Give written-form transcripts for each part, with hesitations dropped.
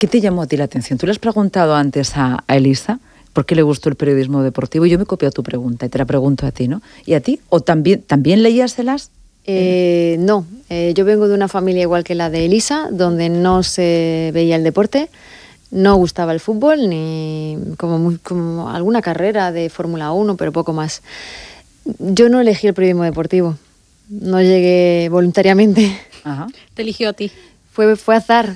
¿Qué te llamó a ti la atención? Tú le has preguntado antes a Elisa por qué le gustó el periodismo deportivo. Yo me he copiado tu pregunta y te la pregunto a ti, ¿no? ¿Y a ti? ¿O también leíaselas? No, yo vengo de una familia igual que la de Elisa, donde no se veía el deporte, no gustaba el fútbol, ni como alguna carrera de Fórmula 1, pero poco más. Yo no elegí el periodismo deportivo, no llegué voluntariamente. Ajá. Te eligió a ti. Fue azar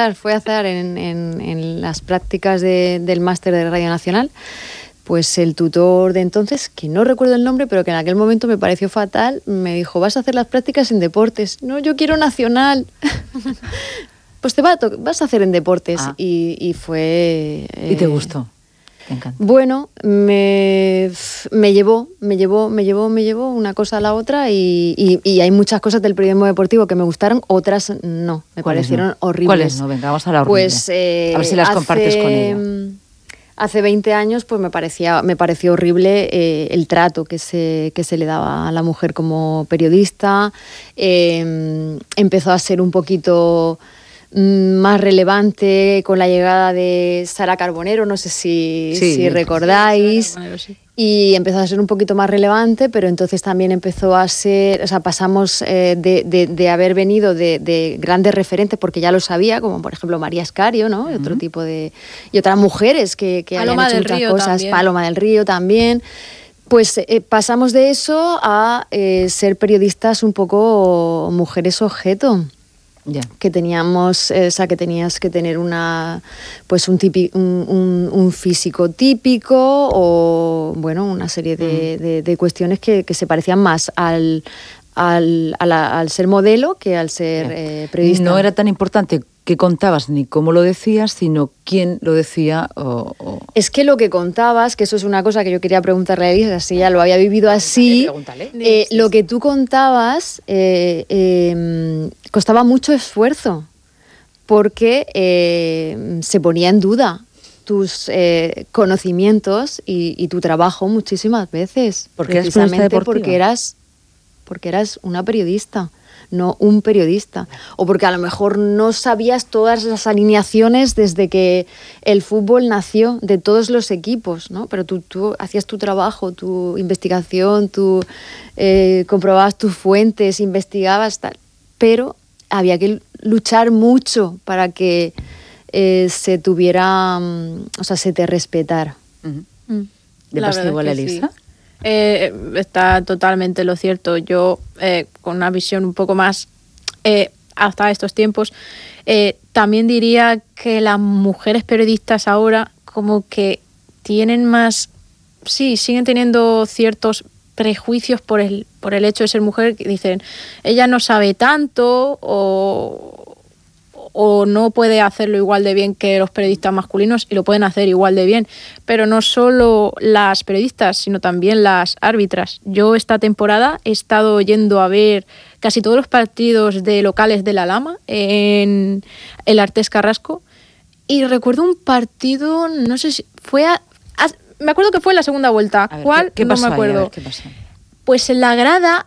en las prácticas del máster de Radio Nacional. Pues el tutor de entonces, que no recuerdo el nombre, pero que en aquel momento me pareció fatal, me dijo, vas a hacer las prácticas en deportes. No, yo quiero nacional. Pues vas a hacer en deportes. Y fue... ¿Y te gustó? Te encantó. Bueno, me llevó una cosa a la otra y hay muchas cosas del periodismo deportivo que me gustaron, otras no, me parecieron horribles. ¿Cuáles no? Venga, vamos a la horrible. Pues, a ver si las compartes con ella. Hace 20 años pues me pareció horrible el trato que se le daba a la mujer como periodista. Empezó a ser un poquito más relevante con la llegada de Sara Carbonero, no sé si recordáis. Sí, Carbonero, sí. Y empezó a ser un poquito más relevante, pero entonces también empezó a ser, o sea, pasamos de haber venido de grandes referentes, porque ya lo sabía, como por ejemplo María Escario, ¿no? Y otro tipo de... Y otras mujeres que habían hecho muchas cosas, también. Paloma del Río también. Pues pasamos de eso a ser periodistas un poco mujeres objeto. Ya. Que teníamos, que tenías que tener un físico típico o bueno, una serie de cuestiones que se parecían más al ser modelo que al ser periodista. No era tan importante qué contabas ni cómo lo decías, sino quién lo decía Es que lo que contabas, que eso es una cosa que yo quería preguntarle a Elisa, si ella lo había vivido así, lo que tú contabas costaba mucho esfuerzo, porque se ponía en duda tus conocimientos y tu trabajo muchísimas veces, precisamente porque eras una periodista, no un periodista, o porque a lo mejor no sabías todas las alineaciones desde que el fútbol nació, de todos los equipos, ¿no? Pero tú hacías tu trabajo, tu investigación, tú comprobabas tus fuentes, investigabas tal, pero había que luchar mucho para que se tuviera, se te respetara. Uh-huh. ¿Le pasa igual a Elisa? Sí. Está totalmente lo cierto. Yo, con una visión un poco más hasta estos tiempos, también diría que las mujeres periodistas ahora como que tienen más... Sí, siguen teniendo ciertos prejuicios por el hecho de ser mujer, que dicen, ella no sabe tanto o no puede hacerlo igual de bien que los periodistas masculinos, y lo pueden hacer igual de bien, pero no solo las periodistas, sino también las árbitras. Yo esta temporada he estado yendo a ver casi todos los partidos de locales de la Lama en el Artés Carrasco, y recuerdo un partido, no sé si fue me acuerdo que fue en la segunda vuelta. A ver, ¿cuál? ¿qué no pasó me acuerdo. Ahí? A ver, ¿qué pasó? Pues en la grada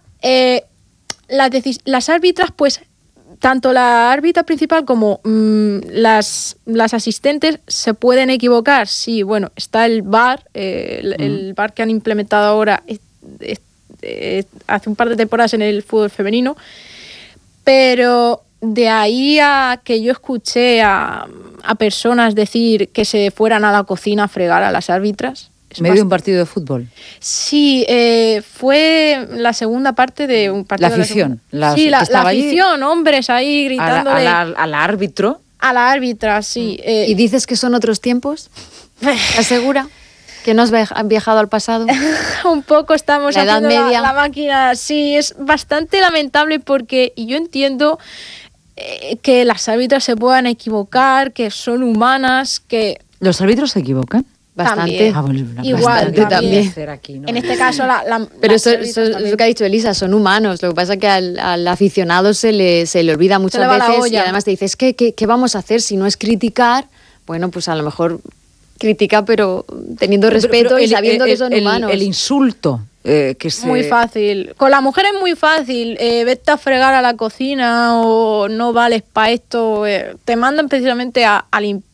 las árbitras, pues tanto la árbitra principal como las asistentes se pueden equivocar. Sí, bueno, está el VAR, el VAR que han implementado ahora hace un par de temporadas en el fútbol femenino, pero de ahí a que yo escuché a personas decir que se fueran a la cocina a fregar a las árbitras. ¿Medio de un partido de fútbol? Sí, fue la segunda parte de un partido. La afición. La afición, hombres ahí gritándole. Al árbitro. A la árbitra, sí. ¿Y dices que son otros tiempos? ¿Estás segura? ¿Que no has viajado al pasado? Un poco estamos la edad haciendo media. La máquina. Sí, es bastante lamentable porque yo entiendo que las árbitras se puedan equivocar, que son humanas, que... ¿Los árbitros se equivocan? Bastante. Igual, también. Aquí, ¿no? En este caso, pero eso es lo que ha dicho Elisa, son humanos. Lo que pasa es que al aficionado se le olvida muchas veces y además te dices, ¿qué vamos a hacer si no es criticar? Bueno, pues a lo mejor critica, pero teniendo respeto y sabiendo que son humanos. El insulto Muy fácil. Con la mujer es muy fácil. Vete a fregar a la cocina o no vales para esto. Te mandan precisamente a limpiar